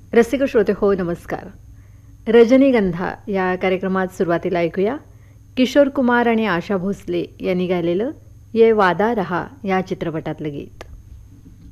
रसिक श्रोते हो नमस्कार. रजनीगंधा या कार्यक्रमात सुरुवातीला ऐकूया किशोर कुमार आणि आशा भोसले यांनी गायलेलं ये वादा रहा या चित्रपटातलं गीत.